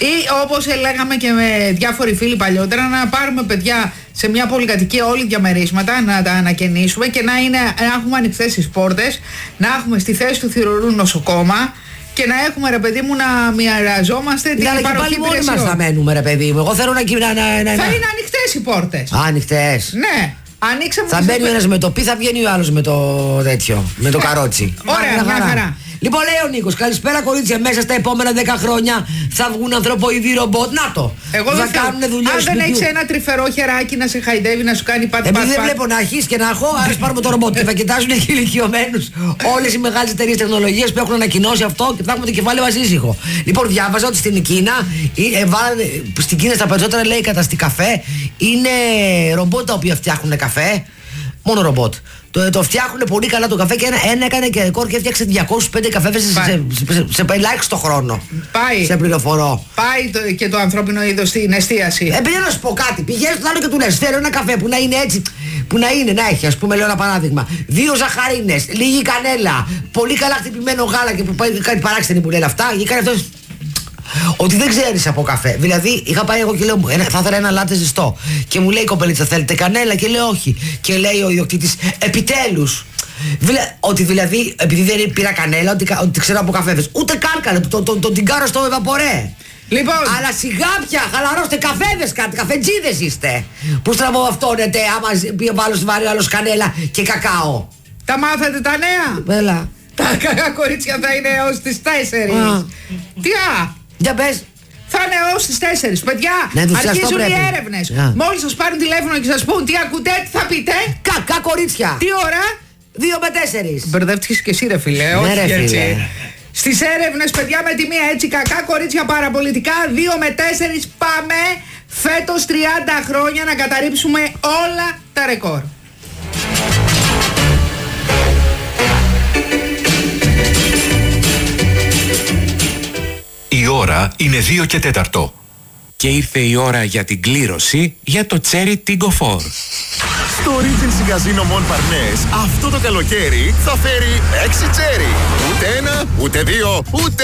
Ή όπως λέγαμε και με διάφοροι φίλοι παλιότερα, να πάρουμε παιδιά σε μια πολυκατοικία όλοι διαμερίσματα, να τα ανακαινήσουμε και να έχουμε ανοιχτές τις πόρτες, να έχουμε στη θέση του θηρορού νοσοκόμα και να έχουμε, ρε παιδί μου, να μοιραζόμαστε την παροχή υπηρεσιών. Μόνοι μας θα μένουμε, ρε παιδί μου. Εγώ θέλω να... Θα είναι ανοιχτές οι πόρτες. Ανοιχτές. Ναι. Ανοίξαμε. Θα μπαίνει ο ένας με το πι, θα βγαίνει ο άλλος με το τέτοιο. Με το καρότσι. Ωραία, μια χαρά. Λοιπόν, λέει ο Νίκος, καλησπέρα κορίτσια. Μέσα στα επόμενα 10 χρόνια θα βγουν ανθρωποειδή ρομπότ. Να το! Εγώ θα κάνουν δουλειές. Αν δεν έχεις ένα τρυφερό χεράκι να σε χαϊδεύει, να σου κάνει πάτη. Επειδή δεν βλέπω να έχεις και να έχω, ας πάρουμε το ρομπότ. Και θα κοιτάζουν και ηλικιωμένους όλες οι μεγάλες εταιρείες τεχνολογίας που έχουν ανακοινώσει αυτό και θα έχουμε το κεφάλι μας ήσυχο. Λοιπόν, διάβαζα ότι στην Κίνα, στην Κίνα στα περισσότερα λέει καταστή καφέ, είναι ρομπότ τα οποία φτιάχνουν καφέ. Μόνο ρομπότ. Το φτιάχνουν πολύ καλά το καφέ και ένα έκανε και ρεκόρ και έφτιαξε 205 καφέδες σε ελάχιστο χρόνο. Πάει. Σε πληροφορώ. Πάει και το ανθρώπινο είδος στην εστίαση. Επειδή να σου πω κάτι, πηγαίνεις στον άλλο και του λες: θέλω ένα καφέ που να είναι έτσι. Που να είναι, να έχει, ας πούμε, λέω ένα παράδειγμα. 2 ζαχαρίνες, λίγη κανέλα, πολύ καλά χτυπημένο γάλα και που πάει κάτι παράξενη που λένε αυτά. Και κάνει αυτό. Ότι δεν ξέρεις από καφέ. Δηλαδή, είχα πάει εγώ και λέω: θα ήθελα ένα λάτε ζεστό. Και μου λέει η κοπελίτσα: θέλετε κανέλα? Και λέω: όχι. Και λέει ο ιδιοκτήτης: επιτέλους. Ότι δηλαδή, επειδή δεν πήρα κανέλα, ότι ξέρω από καφέδες. Ούτε κάρκανε, τον τυγκάρω στο βαπορέ. Λοιπόν. Αλλά σιγά πια, χαλαρώστε καφέδες, κάτι, καφετζίδες είστε. Που στραβοβαυτώνετε, άμα βάλω βάλει άλλος κανέλα και κακάο. Τα μάθατε τα νέα? Έλα. Τα κακά κορίτσια θα είναι έως τις 4. Τι Για πες. Θα είναι έως τις 4. Παιδιά, αρχίζουν οι έρευνες. Μόλις σας πάρουν τηλέφωνο και σας πούν τι ακούτε, τι θα πείτε? Κακά κορίτσια. Τι ώρα? 2 με 4. Μπερδεύτηκες και εσύ, ρε φίλε. Ναι, ρε φίλε. Στις έρευνες, παιδιά, με τη μία έτσι κακά κορίτσια παραπολιτικά, 2 με 4 πάμε φέτος 30 χρόνια να καταρρύψουμε όλα τα ρεκόρ. Η ώρα είναι 2 και 4. Και ήρθε η ώρα για την κλήρωση για το Cherry Tiggo 4. Στο Regency Casino Mon Parnes αυτό το καλοκαίρι θα φέρει 6 τσέρι. Ούτε ένα, ούτε δύο, ούτε